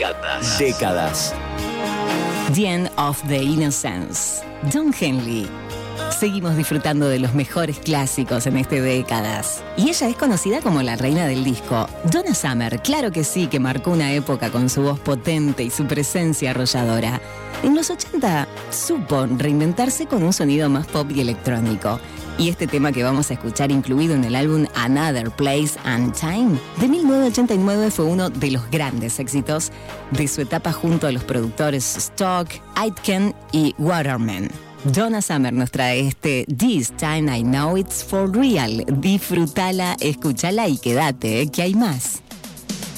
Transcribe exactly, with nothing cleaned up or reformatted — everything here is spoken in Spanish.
Décadas. Décadas. The End of the Innocence. Don Henley. Seguimos disfrutando de los mejores clásicos en este Décadas. Y ella es conocida como la reina del disco. Donna Summer, claro que sí, que marcó una época con su voz potente y su presencia arrolladora. En los ochenta supo reinventarse con un sonido más pop y electrónico. Y este tema que vamos a escuchar incluido en el álbum Another Place and Time de mil novecientos ochenta y nueve fue uno de los grandes éxitos de su etapa junto a los productores Stock, Aitken y Waterman. Donna Summer nos trae este This Time I Know It's For Real. Disfrútala, escúchala y quédate, ¿eh? Que hay más.